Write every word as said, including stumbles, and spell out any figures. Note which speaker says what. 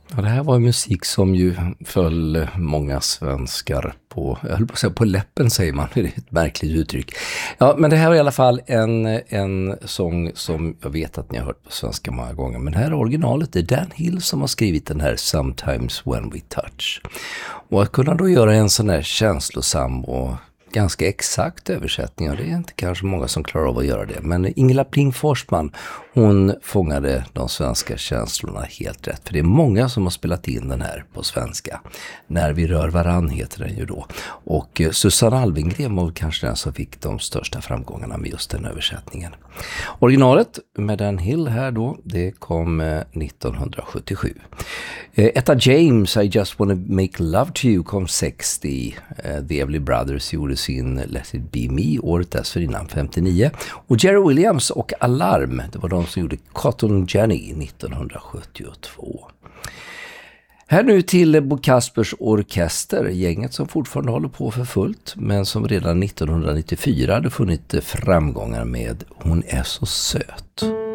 Speaker 1: Ja, det här var musik som ju föll många svenskar på, jag höll på att säga på läppen säger man, det är ett märkligt uttryck. Ja, men det här var i alla fall en, en sång som jag vet att ni har hört på svenska många gånger, men det här är originalet, det är Dan Hill som har skrivit den här Sometimes When We Touch. Och att kunna då göra en sån här känslosam och ganska exakt översättning, det är inte kanske många som klarar av att göra det. Men Ingela Pling Forsman, hon fångade de svenska känslorna helt rätt. För det är många som har spelat in den här på svenska. När vi rör varann heter den ju då. Och Susanne Alvingren var kanske den som fick de största framgångarna med just den översättningen. Originalet med Dan Hill här då, det kom nittonhundrasjuttiosju. Etta James, I Just Wanna Make Love To You kom sextio. The Everly Brothers gjorde sin Let It Be Me året dessförinnan femtionio. Och Jerry Williams och Alarm, det var de som gjorde Cotton Jenny nittonhundrasjuttiotvå. Här nu till Bo Kaspers Orkester, gänget som fortfarande håller på för fullt, men som redan nittonhundranittiofyra hade funnit framgångar med Hon är så söt.